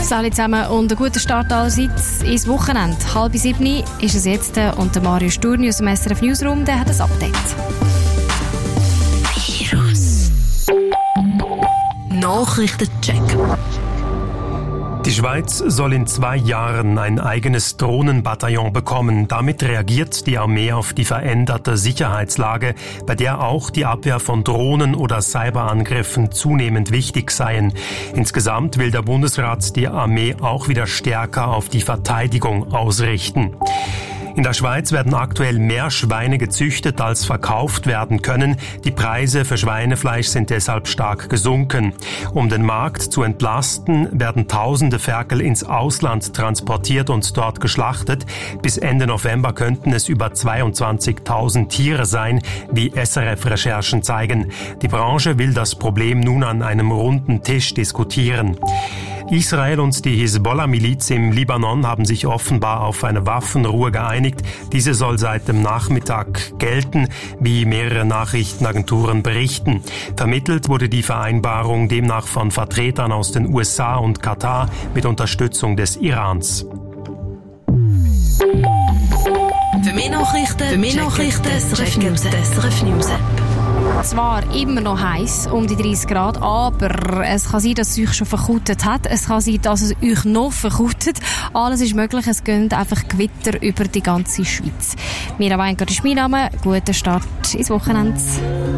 Salut zusammen und einen guten Start allerseits ins Wochenende. 6:30 ist es jetzt und der Mario Sturni aus dem SRF Newsroom, der hat ein Update. Virus. Nachrichtencheck. Die Schweiz soll in 2 Jahren ein eigenes Drohnenbataillon bekommen. Damit reagiert die Armee auf die veränderte Sicherheitslage, bei der auch die Abwehr von Drohnen oder Cyberangriffen zunehmend wichtig seien. Insgesamt will der Bundesrat die Armee auch wieder stärker auf die Verteidigung ausrichten. In der Schweiz werden aktuell mehr Schweine gezüchtet, als verkauft werden können. Die Preise für Schweinefleisch sind deshalb stark gesunken. Um den Markt zu entlasten, werden tausende Ferkel ins Ausland transportiert und dort geschlachtet. Bis Ende November könnten es über 22.000 Tiere sein, wie SRF-Recherchen zeigen. Die Branche will das Problem nun an einem runden Tisch diskutieren. Israel und die Hisbollah-Miliz im Libanon haben sich offenbar auf eine Waffenruhe geeinigt. Diese soll seit dem Nachmittag gelten, wie mehrere Nachrichtenagenturen berichten. Vermittelt wurde die Vereinbarung demnach von Vertretern aus den USA und Katar mit Unterstützung des Irans. Für mehr Nachrichten, SRF News App. Zwar immer noch heiß, um die 30 Grad, aber es kann sein, dass es euch schon verkautet hat. Es kann sein, dass es euch noch verkautet. Alles ist möglich, es gehen einfach Gewitter über die ganze Schweiz. Mira Weingart ist mein Name. Guten Start ins Wochenende.